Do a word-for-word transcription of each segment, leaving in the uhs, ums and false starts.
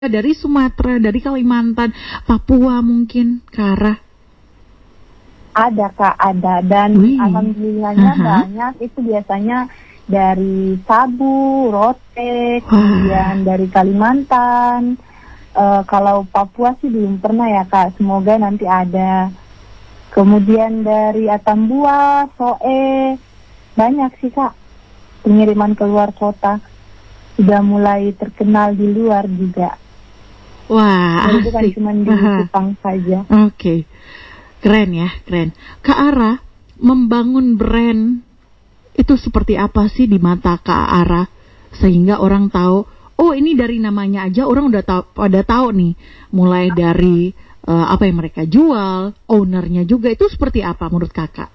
dari Sumatera, dari Kalimantan, Papua mungkin, Kak Ara? Ada Kak, ada. Dan Wih. alhamdulillahnya Aha. banyak itu biasanya dari Sabu, Rote, kemudian dari Kalimantan. Uh, kalau Papua sih belum pernah ya Kak, semoga nanti ada. Kemudian dari Atambua, Soe, banyak sih Kak pengiriman keluar kota. Sudah mulai terkenal di luar juga. Wah, jadi bukan asik. cuma di Jepang saja. Oke, okay. Keren ya, keren. Kak Ara, membangun brand itu seperti apa sih di mata Kak Ara sehingga orang tahu, oh ini dari namanya aja orang udah tahu, pada tahu nih, mulai dari uh, apa yang mereka jual, ownernya juga, itu seperti apa menurut Kakak?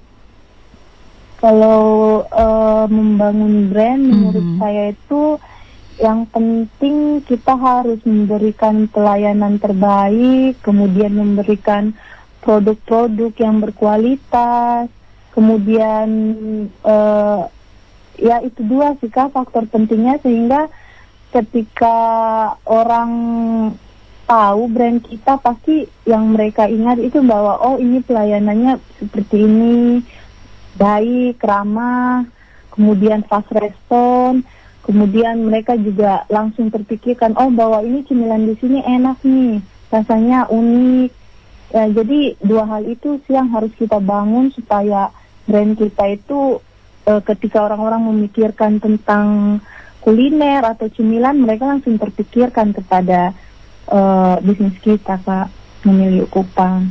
Kalau uh, membangun brand mm-hmm. menurut saya itu yang penting kita harus memberikan pelayanan terbaik, kemudian memberikan produk-produk yang berkualitas, kemudian uh, ya itu dua sih Kak faktor pentingnya, sehingga ketika orang tahu brand kita pasti yang mereka ingat itu bahwa oh ini pelayanannya seperti ini, baik, ramah, kemudian fast respon. Kemudian mereka juga langsung terpikirkan, oh bahwa ini cemilan di sini enak nih, rasanya unik. Ya, jadi dua hal itu sih yang harus kita bangun supaya brand kita itu e, ketika orang-orang memikirkan tentang kuliner atau cemilan, mereka langsung terpikirkan kepada e, bisnis kita Kak, Memilih Kupang.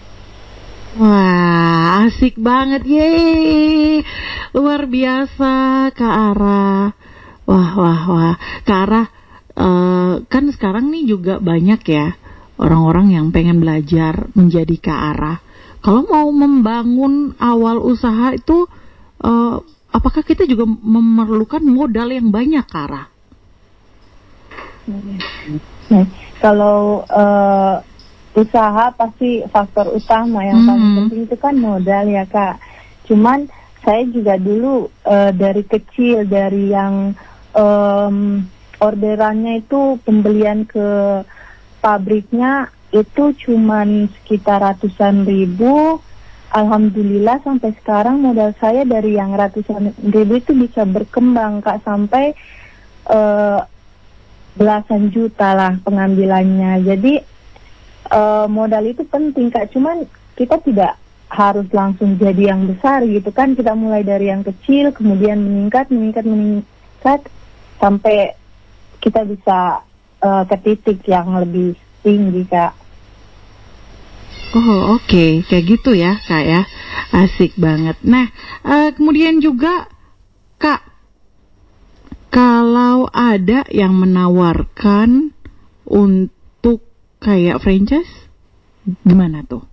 Wah, asik banget, yeay, luar biasa Kak Ara. Wah, wah, wah, Kak Ara, uh, kan sekarang nih juga banyak ya orang-orang yang pengen belajar menjadi Kak Ara. Kalau mau membangun awal usaha itu, uh, apakah kita juga memerlukan modal yang banyak, Kak Ara? Hmm. Kalau uh, usaha pasti faktor utama yang hmm. paling penting itu kan modal ya Kak. Cuman saya juga dulu uh, dari kecil, dari yang Um, orderannya itu pembelian ke pabriknya itu cuman sekitar ratusan ribu. Alhamdulillah sampai sekarang modal saya dari yang ratusan ribu itu bisa berkembang Kak sampai uh, belasan juta lah pengambilannya. Jadi uh, modal itu penting Kak, cuman kita tidak harus langsung jadi yang besar gitu kan. Kita mulai dari yang kecil kemudian meningkat, meningkat, meningkat sampai kita bisa uh, ke titik yang lebih tinggi Kak. Oh oke, okay. Kayak gitu ya Kak ya, asik banget. Nah uh, kemudian juga Kak, kalau ada yang menawarkan untuk kayak franchise, gimana tuh?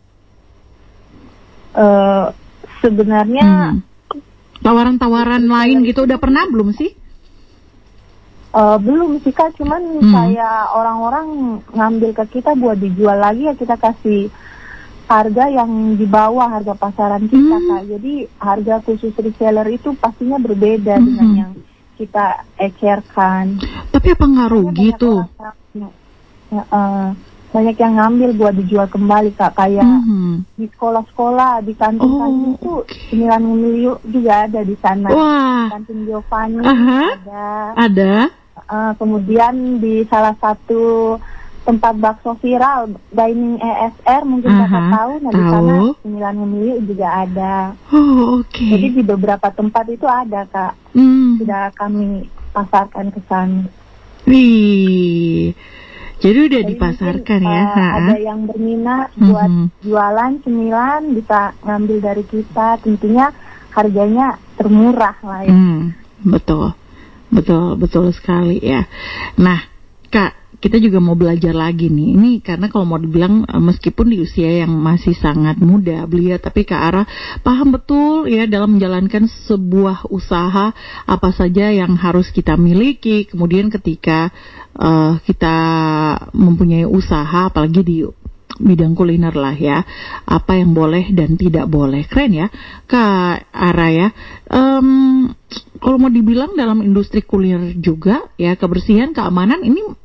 Uh, sebenarnya hmm. tawaran-tawaran lain gitu udah pernah belum sih? Uh, belum sih Kak, cuman hmm. kayak orang-orang ngambil ke kita buat dijual lagi ya kita kasih harga yang di bawah harga pasaran kita hmm. Kak. Jadi harga khusus reseller itu pastinya berbeda hmm. dengan yang kita ecerkan. Tapi apa nggak rugi tuh? Ya, uh, banyak yang ngambil buat dijual kembali Kak, kayak hmm. di sekolah-sekolah, di kantin-kantin oh, itu cemilan Memilih juga ada di sana. Wah. Kantin Giovanni uh-huh. ada. Ada. Uh, kemudian di salah satu tempat bakso viral, Dining E S R, mungkin uh-huh. Kakak tahu, nah di sana cemilan Memilih juga ada. Oh, oke. Okay. Jadi di beberapa tempat itu ada Kak. Hmm. Sudah kami pasarkan ke sana. Wih. Jadi udah Jadi dipasarkan mungkin, ya. Uh, ada yang berminat buat mm-hmm. jualan cemilan bisa ngambil dari kita. Tentunya harganya termurah lah ya. Mm, betul, betul, betul sekali ya. Nah, Kak, kita juga mau belajar lagi nih. Ini karena kalau mau dibilang meskipun di usia yang masih sangat muda belia, tapi Kak Ara paham betul ya dalam menjalankan sebuah usaha apa saja yang harus kita miliki. Kemudian ketika uh, kita mempunyai usaha, apalagi di bidang kuliner lah ya, apa yang boleh dan tidak boleh. Keren ya Kak Ara ya. Um, kalau mau dibilang dalam industri kuliner juga ya, kebersihan, keamanan ini